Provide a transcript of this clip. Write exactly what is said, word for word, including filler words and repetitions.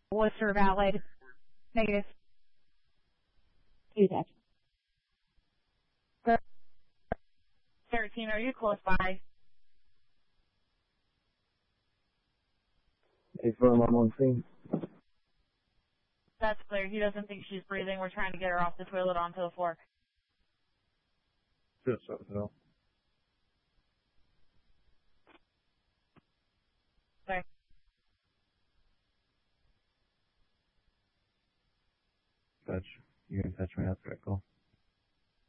Worcester valid. Negative. Do that. thirteen, are you close by? Affirm, I'm on scene. That's clear. He doesn't think she's breathing. We're trying to get her off the toilet onto the floor. Just something else. Sorry. Touch. You can touch me after I call.